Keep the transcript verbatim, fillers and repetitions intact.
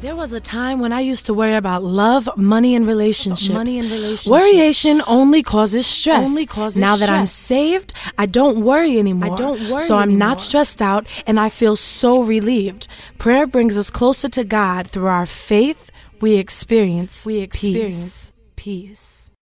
There was a time when I used to worry about love, money, and relationships. Money and relationships. Worryation only causes stress. Only causes now that stress. I'm saved, I don't worry anymore. I don't worry So I'm anymore. not stressed out, and I feel so relieved. Prayer brings us closer to God. Through our faith, we experience, We experience peace. peace.